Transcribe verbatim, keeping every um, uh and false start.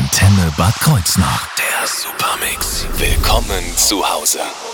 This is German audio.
Antenne Bad Kreuznach. Der Supermix. Willkommen zu Hause.